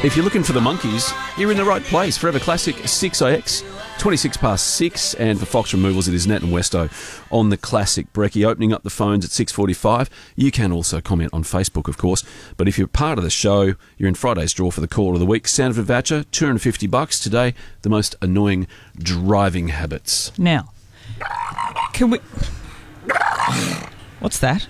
If you're looking for the Monkeys, you're in the right place. Forever Classic 6AX, 26 past 6, and for Fox Removals it is Nat and Westo on the Classic Brekkie, opening up the phones at 6:45. You can also comment on Facebook, of course, but if you're part of the show, you're in Friday's draw for the Call of the Week. Sanford voucher, $250 today. The most annoying driving habits. Now, can we... What's that?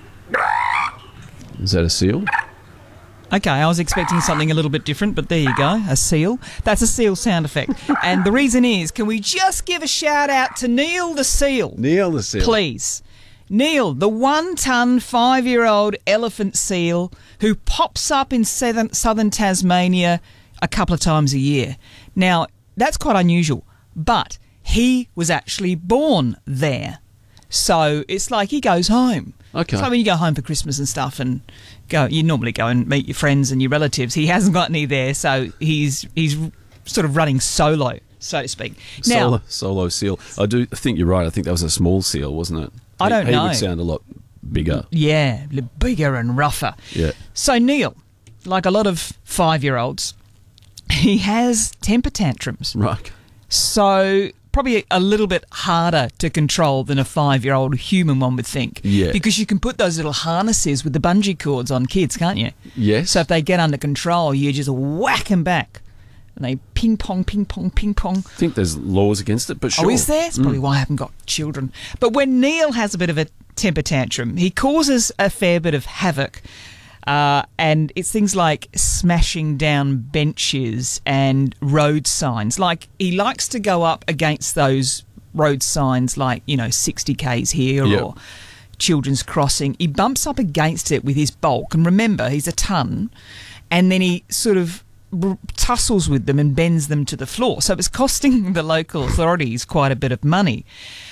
Is that a seal? Okay, I was expecting something a little bit different, but there you go, a seal. That's a seal sound effect. And the reason is, can we just give a shout out to Neil the Seal? Neil the Seal. Please. Neil, the 1-ton, 5-year-old elephant seal who pops up in southern Tasmania a couple of times a year. Now, that's quite unusual, but he was actually born there. So it's like he goes home. Okay. So when you go home for Christmas and stuff and you normally go and meet your friends and your relatives. He hasn't got any there, so he's sort of running solo, so to speak. Now, solo seal. I do think you're right. I think that was a small seal, wasn't it? I don't know. He would sound a lot bigger. Yeah, bigger and rougher. Yeah. So Neil, like a lot of 5-year-olds, he has temper tantrums. Right. So probably a little bit harder to control than a 5-year-old human one would think. Yeah. Because you can put those little harnesses with the bungee cords on kids, can't you? Yes. So if they get under control, you just whack them back. And they ping pong, ping pong, ping pong. I think there's laws against it, but sure. Oh, is there? It's probably why I haven't got children. But when Neil has a bit of a temper tantrum, he causes a fair bit of havoc. And it's things like smashing down benches and road signs. Like, he likes to go up against those road signs like, 60 Ks here or children's crossing. He bumps up against it with his bulk. And remember, he's a ton. And then he sort of tussles with them and bends them to the floor. So it's costing the local authorities quite a bit of money.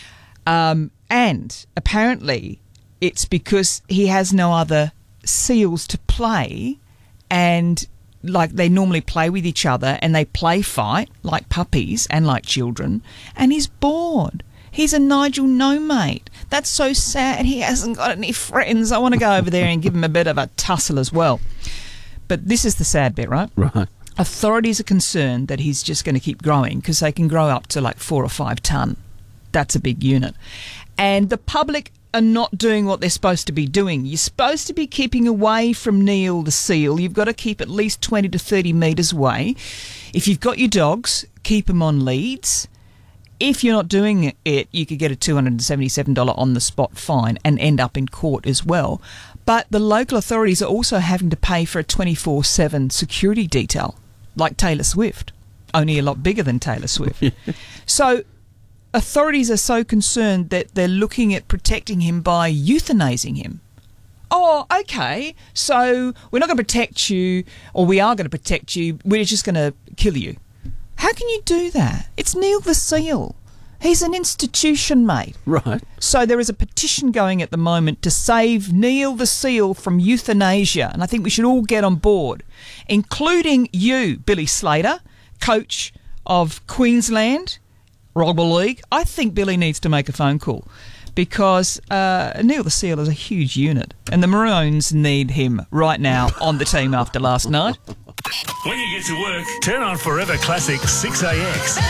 And apparently it's because he has no other seals to play, and like they normally play with each other and they play fight like puppies and like children, and he's bored. He's a Nigel no-mate. That's so sad. He hasn't got any friends. I want to go over there and give him a bit of a tussle as well. But this is the sad bit, right? Right. Authorities are concerned that he's just going to keep growing because they can grow up to like 4 or 5 ton. That's a big unit. And the public are not doing what they're supposed to be doing. You're supposed to be keeping away from Neil the Seal. You've got to keep at least 20 to 30 metres away. If you've got your dogs, keep them on leads. If you're not doing it, you could get a $277 on-the-spot fine and end up in court as well. But the local authorities are also having to pay for a 24/7 security detail, like Taylor Swift, only a lot bigger than Taylor Swift. So authorities are so concerned that they're looking at protecting him by euthanizing him. Oh, okay, so we're not going to protect you, or we are going to protect you, we're just going to kill you. How can you do that? It's Neil the Seal. He's an institution, mate. Right. So there is a petition going at the moment to save Neil the Seal from euthanasia, and I think we should all get on board, including you, Billy Slater, coach of Queensland Rugby League. I think Billy needs to make a phone call because Neil the Seal is a huge unit, and the Maroons need him right now on the team after last night. When you get to work, turn on Forever Classic 6AX.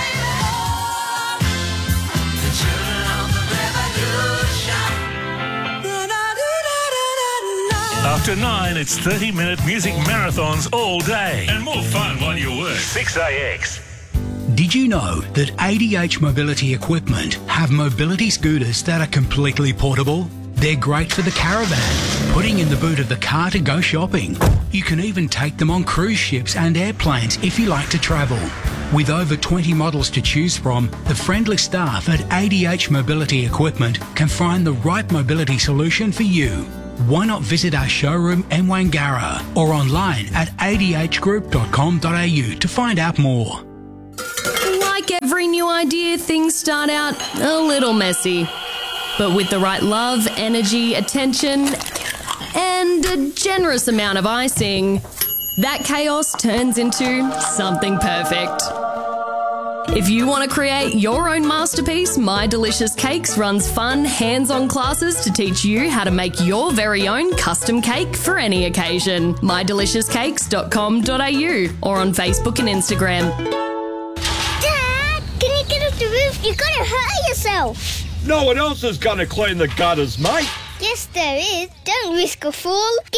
After 9, it's 30-minute music marathons all day. And more fun while you work. 6AX. Did you know that ADH Mobility Equipment have mobility scooters that are completely portable? They're great for the caravan, putting in the boot of the car to go shopping. You can even take them on cruise ships and airplanes if you like to travel. With over 20 models to choose from, the friendly staff at ADH Mobility Equipment can find the right mobility solution for you. Why not visit our showroom in Wangara or online at adhgroup.com.au to find out more. Like every new idea, things start out a little messy. But with the right love, energy, attention, and a generous amount of icing, that chaos turns into something perfect. If you want to create your own masterpiece, My Delicious Cakes runs fun, hands-on classes to teach you how to make your very own custom cake for any occasion. mydeliciouscakes.com.au or on Facebook and Instagram. Dad, can you get off the roof? You're going to hurt yourself. No one else is going to clean the gutters, mate. Yes, there is. Don't risk a fall.